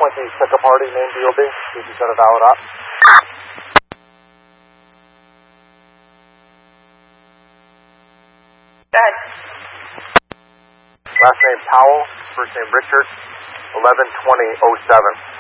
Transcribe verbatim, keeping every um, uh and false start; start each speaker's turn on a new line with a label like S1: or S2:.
S1: twenty Central Party, name D O B. Did you send a valid op?
S2: Go ahead.
S1: Last name Powell, first name Richard, eleven twenty oh seven.